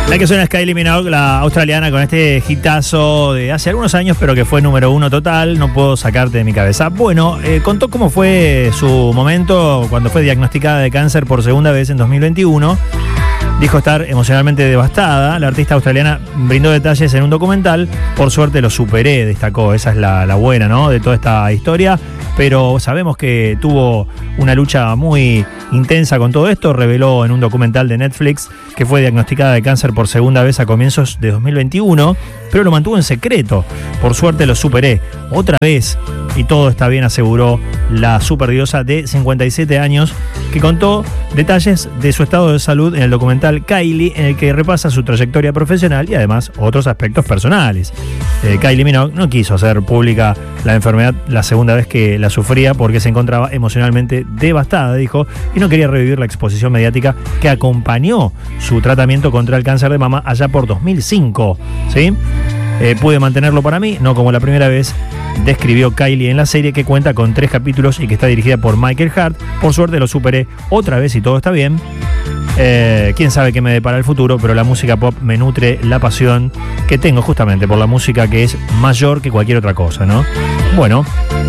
La que suena es Kylie Minogue, la australiana, con este hitazo de hace algunos años, pero que fue número 1 total. No puedo sacarte de mi cabeza. Bueno, contó cómo fue su momento cuando fue diagnosticada de cáncer por segunda vez en 2021. Dijo estar emocionalmente devastada. La artista australiana brindó detalles en un documental. Por suerte lo superé, destacó. Esa es la buena, ¿no?, de toda esta historia. Pero sabemos que tuvo una lucha muy intensa con todo esto. Reveló en un documental de Netflix que fue diagnosticada de cáncer por segunda vez a comienzos de 2021, pero lo mantuvo en secreto. Por suerte lo superé otra vez y todo está bien, aseguró la superdiosa de 57 años, que contó detalles de su estado de salud en el documental Kylie, en el que repasa su trayectoria profesional y además otros aspectos personales. Kylie Minogue no quiso hacer pública la enfermedad la segunda vez que la sufría porque se encontraba emocionalmente devastada, dijo, y no quería revivir la exposición mediática que acompañó su tratamiento contra el cáncer de mama allá por 2005, ¿sí? Pude mantenerlo para mí, no como la primera vez, describió Kylie en la serie, que cuenta con 3 capítulos y que está dirigida por Michael Hart. Por suerte lo superé otra vez y todo está bien. Quién sabe qué me depara el futuro, pero la música pop me nutre la pasión que tengo justamente por la música, que es mayor que cualquier otra cosa, ¿no? Bueno,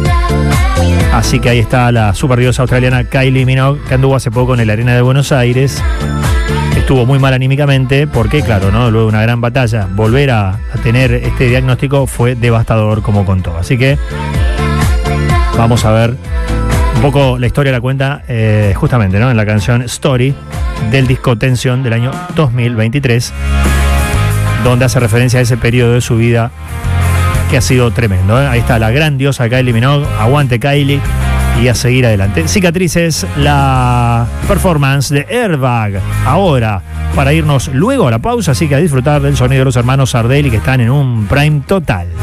así que ahí está la superdiosa australiana Kylie Minogue, que anduvo hace poco en el Arena de Buenos Aires. Estuvo muy mal anímicamente porque, claro, ¿no?, luego de una gran batalla, volver a tener este diagnóstico fue devastador, como contó. Así que vamos a ver un poco la historia, la cuenta justamente, ¿no?, en la canción Story del disco Tensión del año 2023, donde hace referencia a ese periodo de su vida que ha sido tremendo, ¿eh? Ahí está la gran diosa Kylie Minogue, aguante Kylie, y a seguir adelante. Cicatrices, la performance de Airbag, ahora, para irnos luego a la pausa, así que a disfrutar del sonido de los hermanos Sardelli, que están en un prime total.